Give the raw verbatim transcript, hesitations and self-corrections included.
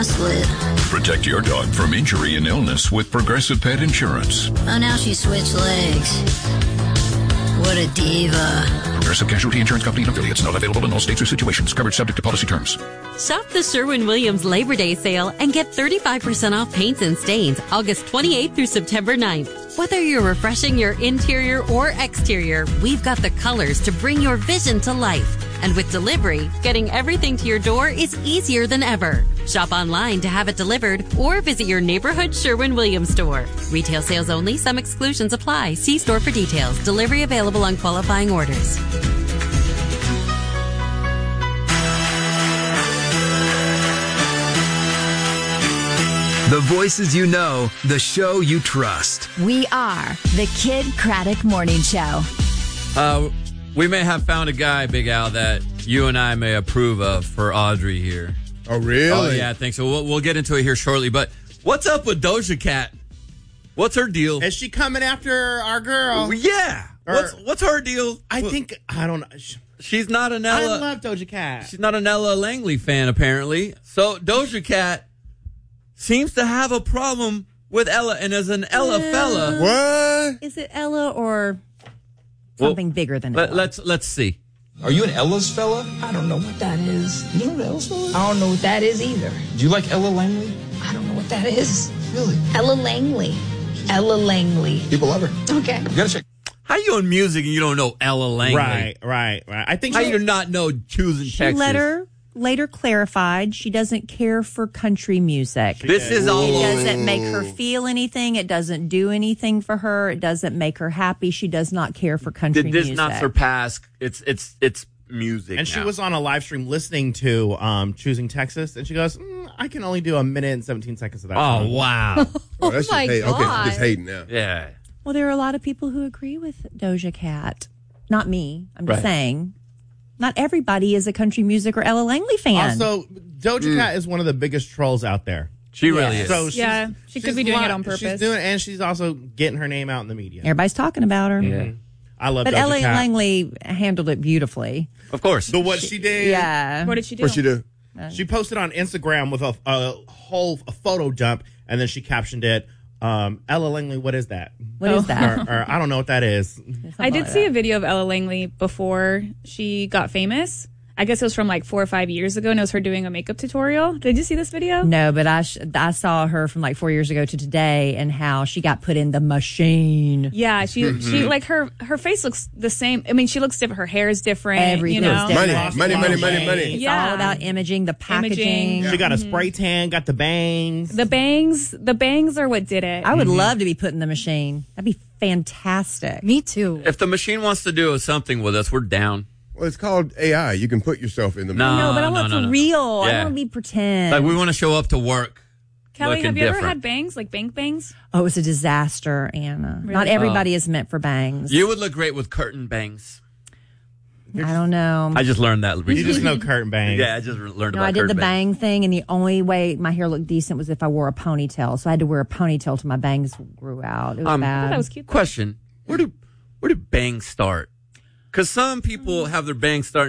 I split. Protect your dog from injury and illness with Progressive Pet Insurance. Oh, now she switched legs. What a diva. Progressive Casualty Insurance Company and affiliates. Not available in all states or situations. Coverage subject to policy terms. Shop the Sherwin-Williams Labor Day sale and get thirty-five percent off paints and stains August twenty-eighth through September ninth. Whether you're refreshing your interior or exterior, we've got the colors to bring your vision to life. And with delivery, getting everything to your door is easier than ever. Shop online to have it delivered or visit your neighborhood Sherwin-Williams store. Retail sales only. Some exclusions apply. See store for details. Delivery available on qualifying orders. The voices you know, the show you trust. We are the Kid Craddock Morning Show. Uh, we may have found a guy, Big Al, that you and I may approve of for Audrey here. Oh, really? Oh, yeah, I think so. We'll, we'll get into it here shortly. But what's up with Doja Cat? What's her deal? Is she coming after our girl? Yeah. Or, what's what's her deal? I well, think, I don't know. She's not an Ella. I love Doja Cat. She's not an Ella Langley fan, apparently. So Doja Cat seems to have a problem with Ella. And as an Ella uh, fella. What? Is it Ella or something well, bigger than let, Ella? Let's, let's see. Are you an Ella's fella? I don't know what that is. You don't know what Ella's fella is? I don't know what that is either. Do you like Ella Langley? I don't know what that is. Really? Ella Langley. Ella Langley. People love her. Okay. You gotta check. How you in music and you don't know Ella Langley? Right, right, right. I think how you do not know Choosing she Texas? Later, later clarified she doesn't care for country music. She this did. is all. It doesn't make her feel anything. It doesn't do anything for her. It doesn't make her happy. She does not care for country did this music. not surpass? It's it's it's music. And now. she was on a live stream listening to um, Choosing Texas, and she goes, mm, "I can only do a minute and seventeen seconds of that." Oh song. wow! oh, that's oh my just hate. Okay, God. just hating now. Yeah. Well, there are a lot of people who agree with Doja Cat. Not me. I'm just right. saying. Not everybody is a country music or Ella Langley fan. Also, Doja mm. Cat is one of the biggest trolls out there. She yeah. really is. So she's, yeah, she could be doing lot, it on purpose. She's doing, and she's also getting her name out in the media. Everybody's talking about her. Yeah. Mm-hmm. I love but Doja Ella Cat. Langley handled it beautifully. Of course. The what she, she did. Yeah. What did she do? What she do? She posted on Instagram with a, a whole a photo dump, and then she captioned it, um, Ella Langley, what is that? What is that? Or, or I don't know what that is. I did like see that. a video of Ella Langley before she got famous. I guess it was from like four or five years ago, and it was her doing a makeup tutorial. Did you see this video? No, but I sh- I saw her from like four years ago to today, and how she got put in the machine. Yeah, she Mm-hmm. she like her her face looks the same. I mean, she looks different. Her hair is different. Everything's you know? different. Money, money, money, money, money. It's Yeah. all about imaging, the packaging. Imaging. She got a spray tan, got the bangs. The bangs, the bangs are what did it. I would Mm-hmm. love to be put in the machine. That'd be fantastic. Me too. If the machine wants to do something with us, we're down. Well, it's called A I. You can put yourself in the. No. No, but I no, want no, for no. real. I Yeah. want to be pretend. Like we want to show up to work. Kelly, looking have you ever different. had bangs, like bank bangs? Oh, it's a disaster, Anna. Really? Not everybody is meant for bangs. You would look great with curtain bangs. I don't know. I just learned that recently. You just know curtain bangs. Yeah, I just re- learned No, about I did curtain the bangs. bang thing, and the only way my hair looked decent was if I wore a ponytail. So I had to wear a ponytail till my bangs grew out. It was Um, bad. That was cute. Question: Where do where do bangs start? Because some people have their bangs start